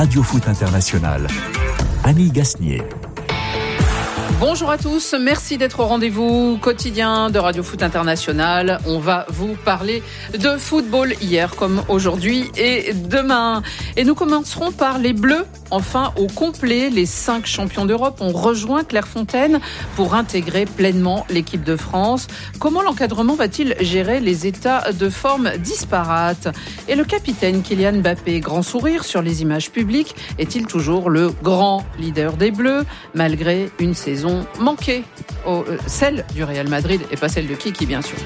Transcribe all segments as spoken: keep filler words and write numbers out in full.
Radio Foot International. Annie Gasnier. Bonjour à tous, merci d'être au rendez-vous quotidien de Radio Foot International. On va vous parler de football hier comme aujourd'hui et demain. Et nous commencerons par les Bleus. Enfin, au complet, les cinq champions d'Europe ont rejoint Clairefontaine pour intégrer pleinement l'équipe de France. Comment l'encadrement va-t-il gérer les états de forme disparates ? Et le capitaine Kylian Mbappé, grand sourire sur les images publiques, est-il toujours le grand leader des Bleus malgré une saison manquée, oh, euh, celle du Real Madrid et pas celle de Kiki bien sûr.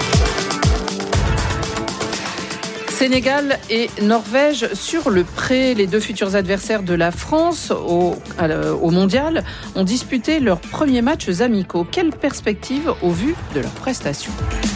Sénégal et Norvège sur le pré. Les deux futurs adversaires de la France au, euh, au Mondial ont disputé leurs premiers matchs amicaux. Quelle perspective au vu de leurs prestations ?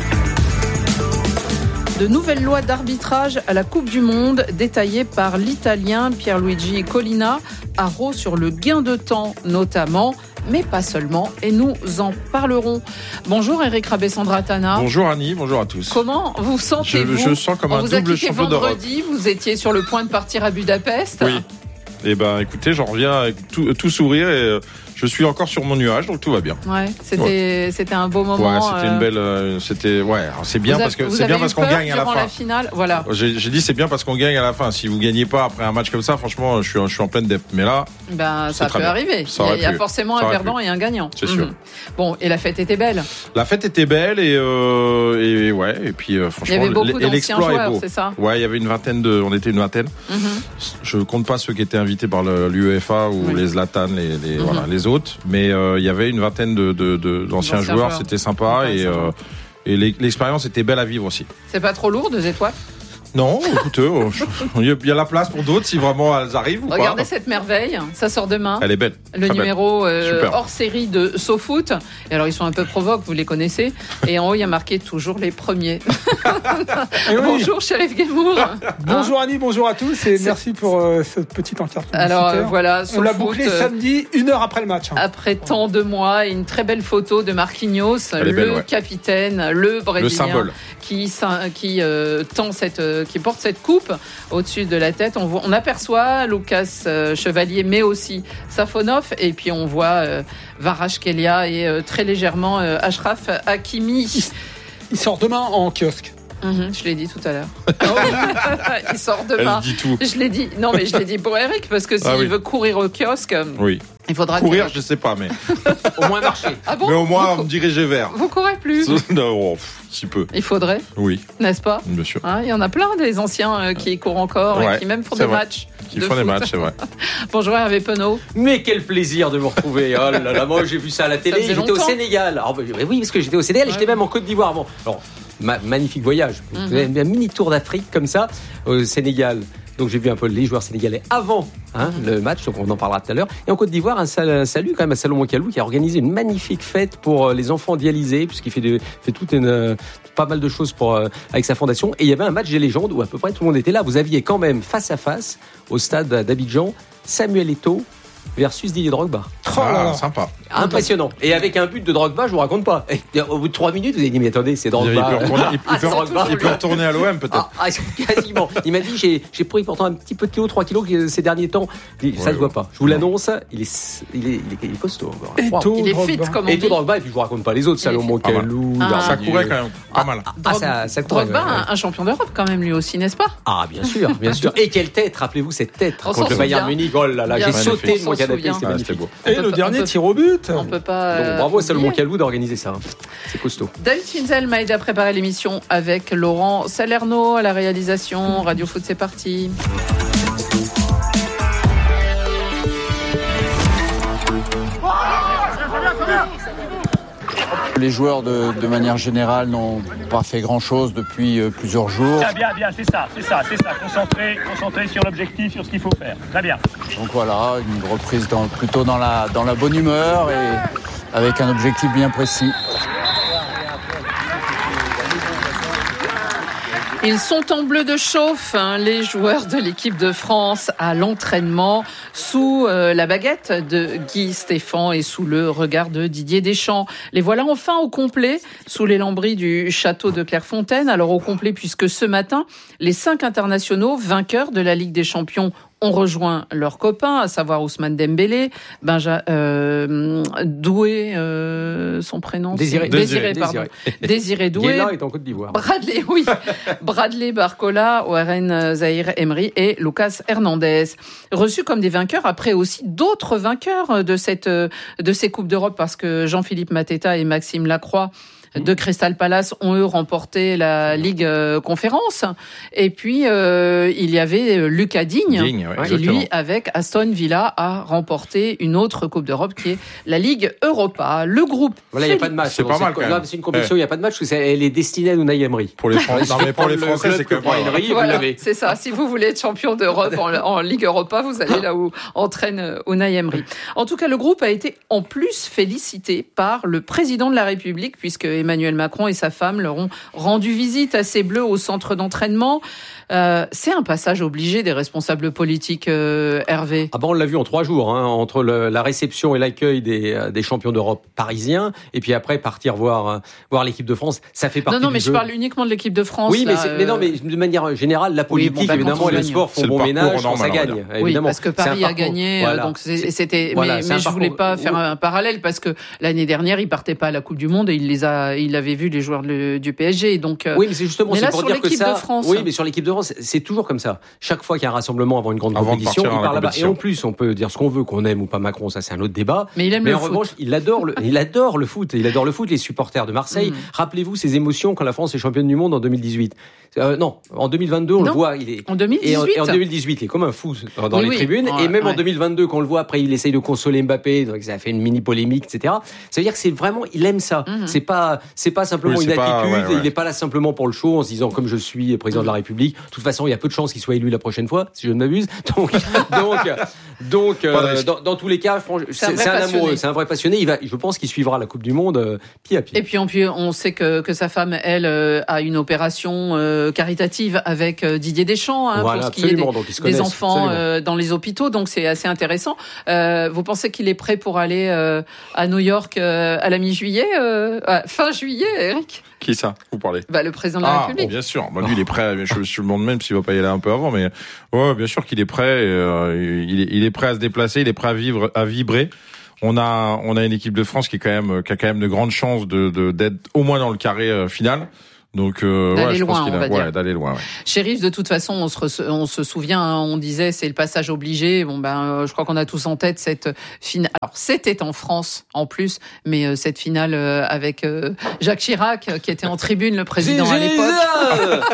De nouvelles lois d'arbitrage à la Coupe du Monde détaillées par l'Italien Pierluigi Collina. Haro sur le gain de temps notamment, mais pas seulement, et nous en parlerons. Bonjour Eric Rabessandratana. Bonjour Annie, bonjour à tous. Comment vous sentez-vous ? Je, je sens comme un double champion d'Europe. Vendredi, vous étiez sur le point de partir à Budapest. Oui. Eh ben, écoutez, j'en reviens avec tout, tout sourire et euh, je suis encore sur mon nuage, donc tout va bien. Ouais, c'était, ouais. c'était un beau moment. Ouais, c'était euh... une belle, euh, c'était, ouais, alors c'est bien vous parce que avez, c'est bien parce qu'on gagne à la fin. La finale, voilà. J'ai, j'ai dit c'est bien parce qu'on gagne à la fin. Si vous gagnez pas après un match comme ça, franchement, je suis, je suis en pleine dep. Mais là, ben ça peut bien. arriver. Ça il y a, il y a forcément ça un perdant pu. et un gagnant. C'est sûr. Mmh. Bon, et la fête était belle. La fête était belle et euh, et ouais, et puis euh, franchement, il y avait beaucoup et l'exploit joueurs, est beau. C'est ça. Ouais, il y avait une vingtaine de, on était une vingtaine. Mmh. Je compte pas ceux qui étaient invités par le, l'UEFA ou oui. les Zlatan, les, les, mmh. voilà, les autres, mais euh, il y avait une vingtaine de, de, de d'anciens joueurs, joueurs, c'était sympa et, euh, et l'expérience était belle à vivre aussi. C'est pas trop lourd, deux étoiles ? Non, écoutez, il y a la place pour d'autres si vraiment elles arrivent ou Regardez pas. Regardez cette merveille, ça sort demain. Elle est belle. Le Très numéro euh, hors série de SoFoot. Et alors ils sont un peu provoques, vous les connaissez. Et en haut il y a marqué toujours les premiers. Oui. Bonjour Sheriff Guémour. Bonjour Annie, bonjour à tous et C'est... merci pour euh, cette petite encarte publicitaire. Alors euh, voilà, on l'a bouclé euh, samedi, une heure après le match. Hein. Après tant de mois, et une très belle photo de Marquinhos, le belle, ouais. capitaine, le Brésilien, le symbole. qui qui euh, tend cette, qui porte cette coupe au-dessus de la tête. On, voit, on aperçoit Lucas euh, Chevalier, mais aussi Safonov, et puis on voit euh, Kvaratskhelia et euh, très légèrement euh, Achraf Hakimi. Il, il sort demain en kiosque. Mmh, je l'ai dit tout à l'heure. Il sort demain. Elle dit tout. Je l'ai dit. Non, mais je l'ai dit pour Eric parce que s'il ah oui. veut courir au kiosque, oui. il faudra courir. Que... Je sais pas, mais au moins marcher. Ah bon ? Mais au moins vous... me diriger vers. Vous courez plus ? Non, oh, si peu. Il faudrait. Oui. N'est-ce pas ? Bien sûr. Hein, il y en a plein des anciens euh, qui courent encore ouais, et qui même font des vrai. matchs. Qui de font foot. des matchs, c'est vrai. Bonjour Hervé Penaud. Mais quel plaisir de vous retrouver. Oh là là, moi j'ai vu ça à la télé. J'étais longtemps. au Sénégal. Alors, oui, parce que j'étais au Sénégal et ouais. j'étais même en Côte d'Ivoire. Bon, alors, ma- magnifique voyage. Mm-hmm. Un mini tour d'Afrique comme ça au Sénégal. Donc j'ai vu un peu les joueurs sénégalais avant hein, mm-hmm. le match, donc on en parlera tout à l'heure. Et en Côte d'Ivoire, un sal- salut quand même à Salomon Kalou qui a organisé une magnifique fête pour les enfants dialysés, puisqu'il fait, de, fait toute une, euh, pas mal de choses pour, euh, avec sa fondation. Et il y avait un match des légendes où à peu près tout le monde était là. Vous aviez quand même face à face au stade d'Abidjan Samuel Eto'o versus Didier Drogba. Oh là là, sympa. Impressionnant. Et avec un but de Drogba, je vous raconte pas. Et au bout de trois minutes, vous avez dit, mais attendez, c'est Drogba. Il peut retourner, il peut, ah, il peut, Drogba. Il peut retourner à l'O M peut-être. Ah, ah, quasiment. Il m'a dit, j'ai, j'ai pris pourtant un petit peu de kilos, trois kilos ces derniers temps. Il dit, ça ouais, se voit pas. Je vous l'annonce, il est, il est, il est, il est costaud. Wow. Il est fit comme on dit. Et tout Drogba, et puis je vous raconte pas les autres, Salomon Kalou. Ah, ça courait quand même pas mal. Ah, ah ça, ça courait. Drogba, ouais. un champion d'Europe quand même lui aussi, n'est-ce pas ? Ah, bien sûr, bien sûr. Et quelle tête, rappelez-vous cette tête contre le Bayern Munich. Oh là là, j'ai sauté de mon canapé, c'était magnifique. Et le dernier tir au but. On peut pas. Donc, bravo à Salomon Kalou d'organiser ça. C'est costaud. David Finzel m'a aidé à préparer l'émission avec Laurent Salerno à la réalisation. Radio Foot, c'est parti. Les joueurs, de, de manière générale, n'ont pas fait grand-chose depuis euh, plusieurs jours. Bien, bien, bien, c'est ça, c'est ça, c'est ça. Concentré, concentré sur l'objectif, sur ce qu'il faut faire. Très bien. Donc voilà, une reprise dans, plutôt dans la, dans la bonne humeur et avec un objectif bien précis. Ils sont en bleu de chauffe, hein, les joueurs de l'équipe de France à l'entraînement, sous euh, la baguette de Guy Stéphane et sous le regard de Didier Deschamps. Les voilà enfin au complet, sous les lambris du château de Clairefontaine. Alors au complet puisque ce matin, les cinq internationaux vainqueurs de la Ligue des Champions ont rejoint leurs copains, à savoir Ousmane Dembélé, Benja, euh, Doué, euh, son prénom, Désiré, Désiré, Désiré, pardon, Désiré Doué. Guéla est en Côte d'Ivoire. Bradley, oui, Bradley Barcola, Warren Zahir Emery et Lucas Hernandez, reçus comme des vainqueurs après aussi d'autres vainqueurs de cette de ces coupes d'Europe, parce que Jean-Philippe Mateta et Maxime Lacroix de Crystal Palace ont eux remporté la Ligue euh, Conférence, et puis euh, il y avait Lucas Digne, Digne ouais, qui lui avec Aston Villa a remporté une autre Coupe d'Europe qui est la Ligue Europa. Le groupe voilà, il n'y a pas de match. C'est pas mal, quand même. C'est une compétition, il n'y a pas de match, parce qu'elle est destinée à Unai Emery. Pour les Français, non, mais pour les Français, c'est quand même Emery, voilà, vous l'avez. c'est ça. Si vous voulez être champion d'Europe en, en Ligue Europa, vous allez là où entraîne Unai Emery. En tout cas, le groupe a été en plus félicité par le président de la République, puisque Emmanuel Macron et sa femme leur ont rendu visite à ces Bleus au centre d'entraînement. Euh, c'est un passage obligé des responsables politiques, euh, Hervé. Ah ben on l'a vu en trois jours, hein, entre le, la réception et l'accueil des, des champions d'Europe parisiens, et puis après partir voir, voir l'équipe de France. Ça fait partie non, non, du mais jeu. je parle uniquement de l'équipe de France. Oui, mais, là, c'est, mais non, mais de manière générale, la politique, oui, bon, bah, évidemment, et le sport font c'est bon ménage quand ça normal, gagne. Oui, Évidemment. parce que Paris a gagné, voilà. donc c'est, c'était. Voilà, mais c'est mais un je parcours... voulais pas faire un parallèle, parce que l'année dernière, il partait pas à la Coupe du Monde et il les a, il avait vu les joueurs de, du P S G. Donc. Oui, mais c'est justement, mais c'est là, pour sur dire que l'équipe ça. de France. Oui, mais sur l'équipe de France, c'est toujours comme ça. Chaque fois qu'il y a un rassemblement avant une grande Avant compétition, il part là-bas. Et en compétition. plus, on peut dire ce qu'on veut, qu'on aime ou pas Macron, ça c'est un autre débat. Mais il aime mais le en foot. revanche, il adore le, il adore le foot. Il adore le foot. Les supporters de Marseille. Mm. Rappelez-vous ces émotions quand la France est championne du monde en deux mille dix-huit. Euh, non, en deux mille vingt-deux, on non. le voit. Il est En deux mille dix-huit. Et en, et en deux mille dix-huit, il est comme un fou dans oui, les oui. tribunes. Ouais, et même ouais. en deux mille vingt-deux, quand on le voit, après, il essaye de consoler Mbappé. Donc ça a fait une mini polémique, et cetera. Ça veut dire que c'est vraiment, il aime ça. Mm-hmm. C'est pas, c'est pas simplement Oui, c'est une pas- attitude. ouais, ouais. Il est pas là simplement pour le show en se disant comme je suis président de la République. De toute façon, il y a peu de chances qu'il soit élu la prochaine fois, si je ne m'abuse. Donc, donc, donc, euh, dans, dans tous les cas, franchement, C'est un c'est, vrai c'est un passionné. amoureux, c'est un vrai passionné. Il va, je pense qu'il suivra la Coupe du Monde euh, pied à pied. Et puis, en plus, on sait que, que sa femme, elle, euh, a une opération euh, caritative avec euh, Didier Deschamps, hein, Voilà, pour ce qui est des, absolument. Donc, ils se des connaissent, enfants absolument. euh, dans les hôpitaux. Donc, c'est assez intéressant. Euh, vous pensez qu'il est prêt pour aller euh, à New York euh, à la mi-juillet, euh, à fin juillet, Eric? Qui ça, vous parlez? Bah, le président de la Ah, République. bien sûr. Bah, lui, il est prêt. Je, je me demande même s'il va pas y aller un peu avant, mais ouais, bien sûr qu'il est prêt. Euh, il, est, il est prêt à se déplacer. Il est prêt à vivre, à vibrer. On a, on a une équipe de France qui est quand même, qui a quand même de grandes chances de, de d'être au moins dans le carré euh, final. Donc, euh, D'aller ouais, je loin, pense qu'il on a, va dire. ouais, d'aller loin. Ouais. Chérif, de toute façon, on se, re- on se souvient, hein, on disait c'est le passage obligé. Bon ben, euh, je crois qu'on a tous en tête cette finale. Alors c'était en France en plus, mais euh, cette finale euh, avec euh, Jacques Chirac euh, qui était en tribune, le président à l'époque,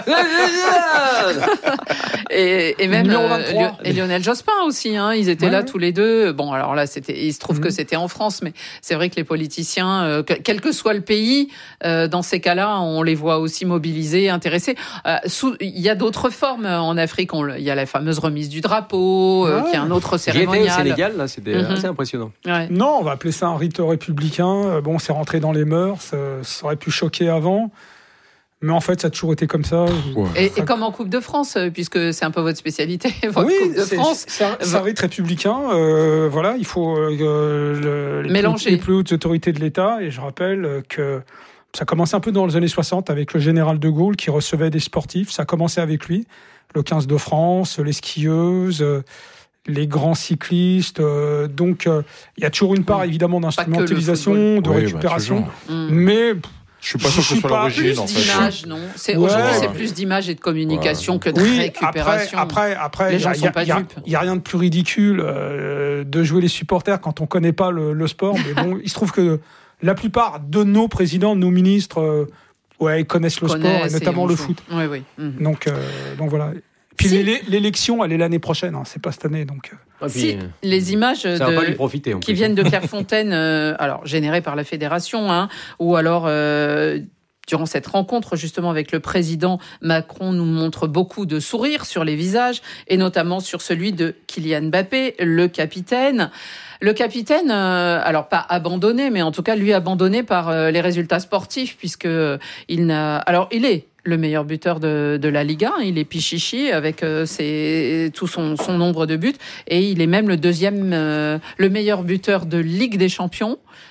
et, et même Numéro euh, vingt-trois. Lio- et Lionel Jospin aussi. Hein, ils étaient Ouais, là ouais. tous les deux. Bon, alors là, c'était, il se trouve Mhm. que c'était en France, mais c'est vrai que les politiciens, euh, que- quel que soit le pays, euh, dans ces cas-là, on les voit aussi mobilisés, intéressés. Euh, sous- Il y a d'autres formes en Afrique. On le- Il y a la fameuse remise du drapeau, euh, Ouais. qui est un autre J'y étais au cérémonial. Sénégal, là, c'était Mhm. assez impressionnant. Ouais. Non, on va appeler ça un rite républicain. Euh, Bon, c'est rentré dans les mœurs. euh, Ça aurait pu choquer avant. Mais en fait, ça a toujours été comme ça. Ouais. Et, et comme en Coupe de France, euh, puisque c'est un peu votre spécialité, votre Oui, Coupe de c'est France. c'est un, c'est un rite républicain. euh, voilà, il faut euh, le- les, Mélanger. plus, les plus hautes autorités de l'État. Et je rappelle euh, que ça a commencé un peu dans les années soixante avec le général de Gaulle qui recevait des sportifs. Ça a commencé avec lui, le quinze de France, les skieuses, euh, les grands cyclistes. euh, donc, euh, il y a toujours une part évidemment que le d'instrumentalisation, football. de Oui, bah, récupération. toujours. Mm. mais Je suis pas Je sûr que ce suis soit pas l'origine, Plus en fait. d'image, non. C'est, Ouais. Aujourd'hui, c'est Ouais. plus d'image et de communication Ouais. que de oui, récupération. après, après, après, Les il y gens a- sont il y a- pas il y a- dupes. Il y a rien de plus ridicule euh, de jouer les supporters quand on connaît pas le, le sport. Mais bon, il se trouve que la plupart de nos présidents, de nos ministres, euh, ouais, ils connaissent le sport Connaissent et notamment on le joue. foot. Oui, oui. Mhm. Donc, euh, donc voilà. Puis Si. l'élé- l'élection, elle est l'année prochaine. Hein, c'est pas cette année. Donc. euh. Et puis, Si euh, les images ça va pas lui de, profiter. en qui plus. viennent de Clairefontaine, euh, alors générées par la fédération, hein, ou alors euh, durant cette rencontre justement avec le président Macron, nous montre beaucoup de sourires sur les visages, et notamment sur celui de Kylian Mbappé, le capitaine. Le capitaine, euh, alors pas abandonné, mais en tout cas lui abandonné par euh, les résultats sportifs, puisque euh, il n'a, alors il est le meilleur buteur de, de la Liga, il est Pichichi avec euh, ses, tout son, son nombre de buts, et il est même le deuxième, euh, le meilleur buteur de Ligue des Champions,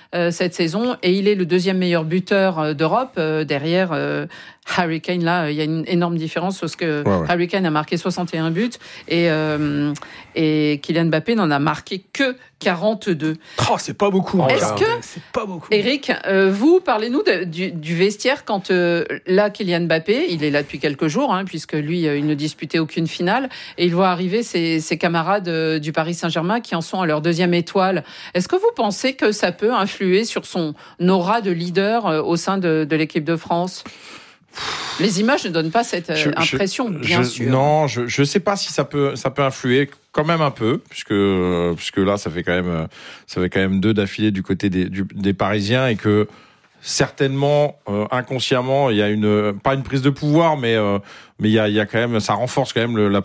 euh, cette saison et il est le deuxième meilleur buteur euh, d'Europe euh, derrière euh, Harry Kane. Là, il y a une énorme différence parce que ouais, ouais. Harry Kane a marqué soixante et un buts et euh, et Kylian Mbappé n'en a marqué que quarante-deux. Oh, c'est pas beaucoup. Est-ce encore. que c'est pas beaucoup. Eric, euh, vous parlez-nous de, du, du vestiaire quand euh, là Kylian Mbappé, il est là depuis quelques jours, hein, puisque lui euh, il ne disputait aucune finale et il voit arriver ses, ses camarades euh, du Paris Saint-Germain qui en sont à leur deuxième étoile. Est-ce que vous pensez que ça peut influer sur son aura de leader euh, au sein de, de l'équipe de France ? Les images ne donnent pas cette euh, Je- impression, je- bien je- sûr. Non, je je sais pas si ça peut ça peut influer quand même un peu puisque euh, puisque là ça fait quand même euh, ça fait quand même deux d'affilée du côté des du, des Parisiens et que certainement euh, inconsciemment il y a une pas une prise de pouvoir mais euh, mais il y a il y a quand même ça renforce quand même le, la